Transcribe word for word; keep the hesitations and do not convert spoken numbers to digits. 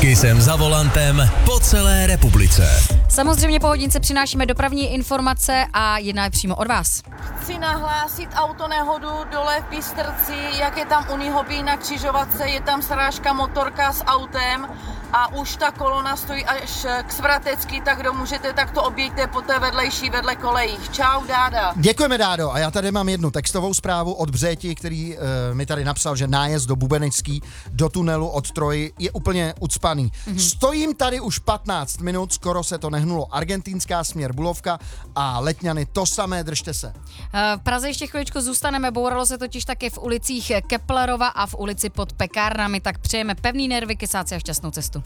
Kisem za volantem po celé republice. Samozřejmě po hodince přinášíme dopravní informace a jedna je přímo od vás. Chci nahlásit autonehodu dole v Bystrci, jak je tam Unihobby na křižovatce, je tam srážka motorka s autem a už ta kolona stojí až k Svratecky, tak kdo můžete, tak to objeďte po té vedlejší vedle kolejích. Čau, Dáda. Děkujeme, Dádo. A já tady mám jednu textovou zprávu od Břeti, který e, mi tady napsal, že nájezd do Bubenecký do tunelu od Troji je úplně ucpaný. Mm-hmm. Stojím tady už patnáct minut, skoro se to nehnulo. Argentinská směr Bulovka a Letňany to samé, držte se. V Praze ještě chviličku zůstaneme, bouralo se totiž taky v ulicích Keplerova a v ulici pod Pekárnami, tak přejeme pevný nervy, kysáci a šťastnou cestu.